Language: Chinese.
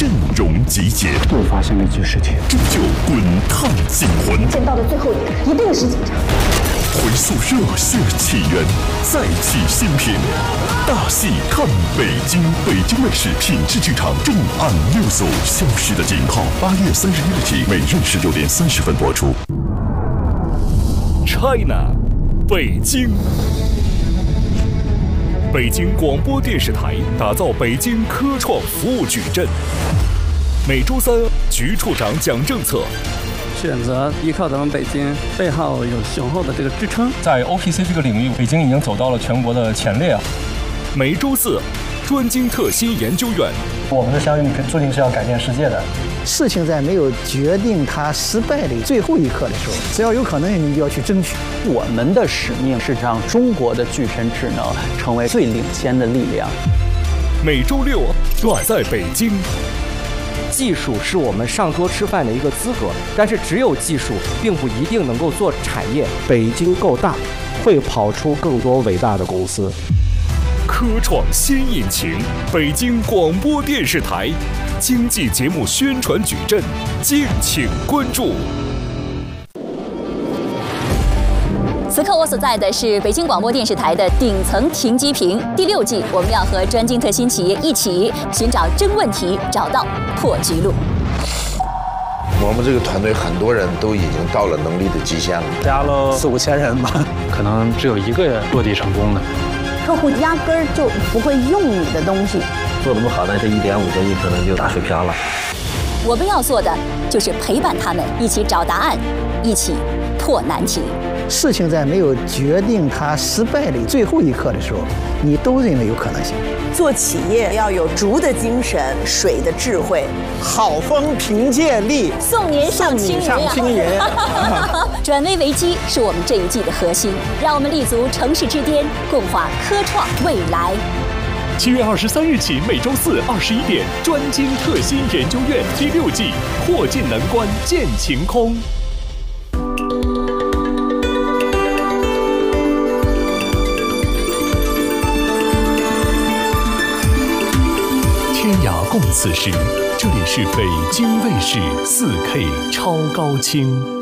阵容集结， 又发生了一件事情， 铸就滚烫惊魂。 见到的最后一个一定是警察。 回溯热血起源，再起新篇。大戏看北京，北京卫视品质剧场重案六组，消失的警号。8月31日起，每日16点30分播出。China， 北京。北京广播电视台打造北京科创服务矩阵。每周三，局处长讲政策。 选择依靠咱们北京，背后有雄厚的这个支撑。 在 OPC 这个领域，北京已经走到了全国的前列。 每周四，专精特新研究院。 我们的相遇注定是要改变世界的。 事情在没有决定它失败的最后一刻的时候，只要有可能，你就要去争取。 我们的使命是让中国的具身智能成为最领先的力量。 每周六，我在北京。 技术是我们上桌吃饭的一个资格，但是只有技术并不一定能够做产业。北京够大，会跑出更多伟大的公司。 科创新引擎，北京广播电视台经济节目宣传矩阵，敬请关注。 此刻我所在的是北京广播电视台的顶层停机坪。第6季，我们要和专精特新企业一起寻找真问题，找到破局路。 我们这个团队很多人都已经到了能力的极限了， 加了4、5千人吧， 可能只有1个落地成功的。 客户压根儿就不会用你的东西， 做得不好呢，这1.5个亿可能就打水漂了。 我们要做的就是陪伴他们一起找答案，一起破难题。 事情在没有决定它失败的最后一刻的时候，你都认为有可能性。 做企业要有竹的精神，水的智慧， 好风凭借力， 送您上青云。转危为机是我们这一季的核心，让我们立足城市之巅，共话科创未来。 7月23日起，每周四21点，专精特新研究院第6季，破尽难关见晴空。天涯共此时，这里是北京卫视4K 超高清。